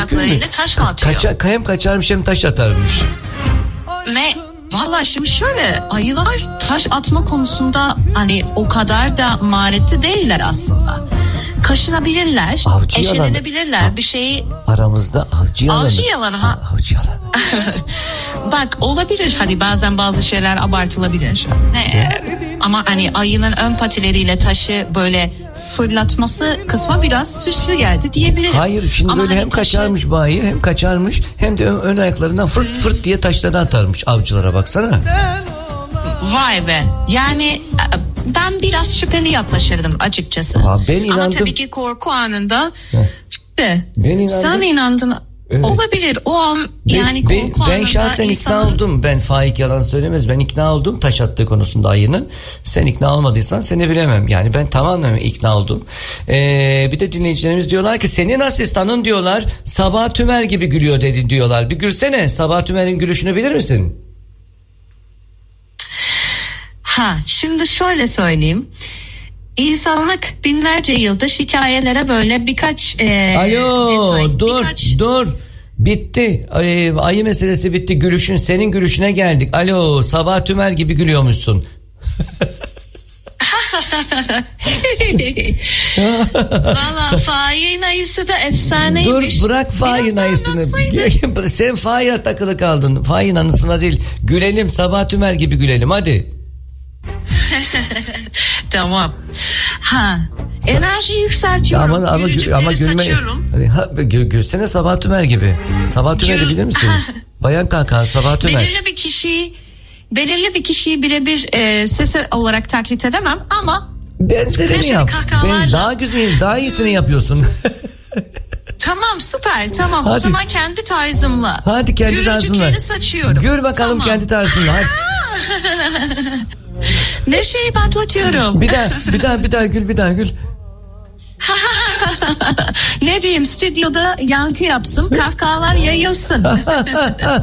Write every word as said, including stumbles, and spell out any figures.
ayaklarıyla taş mı atıyor? Kaça, hem kaçarmış hem taş atarmış. Ne? Vallahi şimdi şöyle, ayılar taş atma konusunda hani o kadar da maharetli değiller aslında. Kaşınabilirler, Avcı eşelenebilirler, yalanı. bir şeyi... Aramızda avcı yalanı. Avcı yalanı ha. Avcı yalanı. Bak olabilir, hani bazen bazı şeyler abartılabilir. Ee, ama hani ayının ön patileriyle taşı böyle fırlatması kısma biraz süslü geldi diyebilirim. Hayır, şimdi ama böyle hani hem taşı... kaçarmış bu ayı, hem kaçarmış hem de ön, ön ayaklarından fırt fırt diye taşları atarmış avcılara, baksana. Vay be. Yani ben biraz şüpheli yaklaşırdım açıkçası. Aa, ben inandım. Ama tabii ki korku anında de, ben inandım. Sen inandın. Evet. Olabilir o an, yani ben, korku ben, anında. Ben şahsen insanın... ikna oldum. Ben Faik yalan söylemez. Ben ikna oldum taş attığı konusunda ayının. Sen ikna olmadıysan seni bilemem. Yani ben tamamen ikna oldum. Ee, bir de dinleyicilerimiz diyorlar ki senin asistanın diyorlar Sabah Tümer gibi gülüyor dedi diyorlar. Bir gülsene, Sabah Tümer'in gülüşünü bilir misin? Ha, şimdi şöyle söyleyeyim. İnsanlık binlerce yılda hikayelere böyle birkaç e, Alo detay, dur birkaç... dur bitti, ee, ayı meselesi bitti, gülüşün, senin gülüşüne geldik. Alo, Sabah Tümer gibi gülüyormuşsun. Valla fahin ayısı da efsaneymiş. Dur bırak fahin ayısını. Sen fahin takılı kaldın. Fahin anısına değil. Gülelim, Sabah Tümer gibi gülelim hadi. Tamam. Ha. Enerji yükseltiyorum. Ama ama ama gülme. Hani, ha, gül, gülsene Sabah Tümer gibi. Sabah Tümer'i bilir misin? Bayan kanka Sabah Tümer. Belirli bir kişiyi belirli bir kişiyi birebir e, sesi olarak taklit edemem ama benzerini yap. Ben daha güzel, daha iyisini yapıyorsun. Tamam, süper, tamam. Hadi. O zaman kendi tarzımla. Hadi kendi Gülücük tarzınla. yeri saçıyorum. Gör bakalım tamam. Kendi tarzınla. Hadi. Ne şeyi patlatıyorum. Bir daha, bir daha, bir daha gül, bir daha gül. Ne diyeyim, stüdyoda yankı yapsın, kahkahalar yayılsın.